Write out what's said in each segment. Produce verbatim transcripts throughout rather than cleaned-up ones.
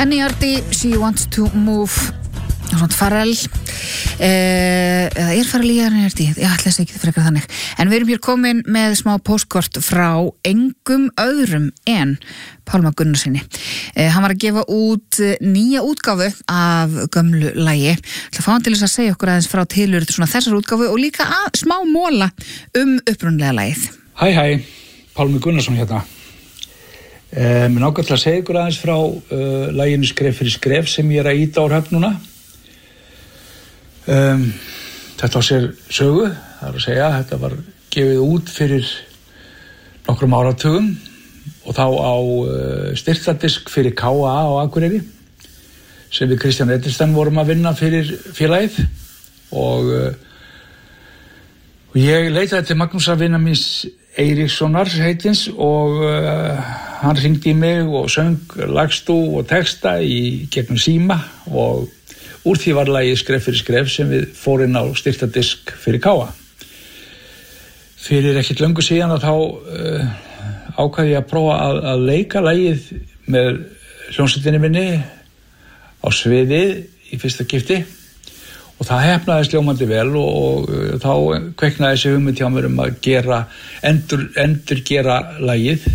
N E R D, She Wants to Move, svona Pharrell, eh, eða er Pharrell í N E R D? Ég ætla þess ekki frekar þannig. En við erum hér komin með smá póstkort frá engum öðrum en Pálma Gunnarsinni. Eh, hann var að gefa út nýja útgáfu af gömlu lagi. Það fá hann til þess að segja okkur aðeins frá tilurð svona þessar útgáfu og líka að, smá móla um upprunlega lagið. Hæ hæ, Pálmi Gunnarsson hérna. Eh, mér nákvæmt til að segja ykkur aðeins frá uh, laginu Skref fyrir skref sem ég er að íta á höfn núna. Um, þetta var sér sögu, það er að segja, þetta var gefið út fyrir nokkrum áratugum og þá á uh, styrktadisk fyrir K A á Akureyri sem við Kristján Edilstein vorum að vinna fyrir félagið og, uh, og ég leitaði til Magnúsar vina míns Eiríkssonar heitins og uh, hann hringdi í mig og söng lagstú og texta í gegnum síma og úr því var lagið Skref fyrir skref sem við fórum á styrktadisk fyrir K A. Fyrir ekkert löngu síðan að þá uh, ákvað ég að prófa að, að leika lagið með hljómsveitinni minni á sviði í fyrsta skipti og það hefnaðist ljómandi vel og, og uh, þá kveiknaði þessi hugmynd hjá mér um að gera, endur, endur gera lagið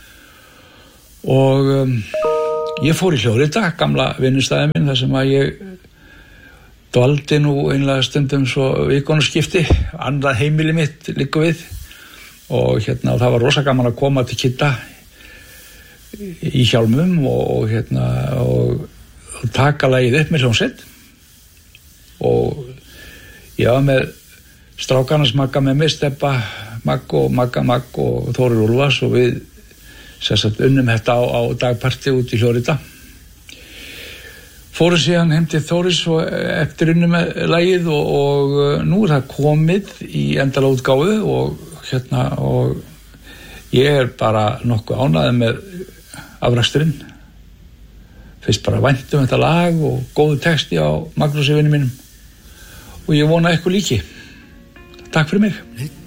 og um, ég fór í Hljóðrita, gamla vinnustæði minn, þar sem að ég dvaldi nú einlega stundum svo vikunarskipti, annað heimili mitt liggur við og hérna og það var rosa gaman að koma til Kidda í Hjálmum og, og hérna og, og taka lagið upp með hljómsveit og ég var með strákarna sem Magga með mig, Stebba Magg og Magga Magg og Þórir Úlfars og við sérstætt unnum þetta á, á dagparti út í Hljóðrita. Fórum síðan heim til Þóris og eftir unnum með lagið og, og nú er það komið í endalega útgáfu og hérna og ég er bara nokkuð ánægður með afraksturinn. Fyrst bara vænt um þetta lag og góðu texti á Magnúsi vini mínum og ég vona ykkur líki. Takk fyrir mig.